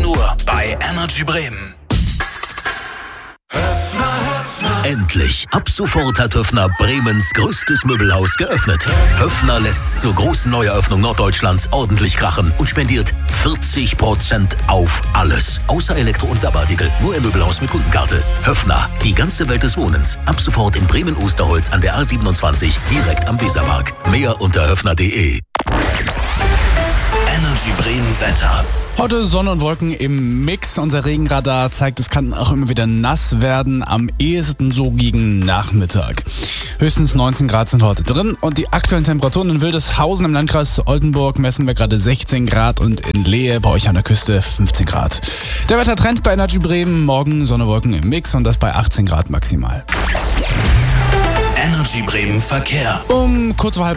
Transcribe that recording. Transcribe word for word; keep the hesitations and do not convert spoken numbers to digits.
Uhr bei Energy Bremen. Endlich! Ab sofort hat Höffner Bremens größtes Möbelhaus geöffnet. Höffner lässt zur großen Neueröffnung Norddeutschlands ordentlich krachen und spendiert vierzig Prozent auf alles. Außer Elektro- und Werbeartikel. Nur im Möbelhaus mit Kundenkarte. Höffner, die ganze Welt des Wohnens. Ab sofort in Bremen-Osterholz an der A siebenundzwanzig, direkt am Weserpark. Mehr unter höffner punkt de. Energy Bremen Wetter. Heute Sonne und Wolken im Mix. Unser Regenradar zeigt, es kann auch immer wieder nass werden. Am ehesten so gegen Nachmittag. Höchstens neunzehn Grad sind heute drin. Und die aktuellen Temperaturen in Wildeshausen im Landkreis Oldenburg messen wir gerade sechzehn Grad und in Lehe bei euch an der Küste fünfzehn Grad. Der Wettertrend bei Energy Bremen. Morgen Sonne, Wolken im Mix und das bei achtzehn Grad maximal. Energy Bremen Verkehr. Um kurz vor halb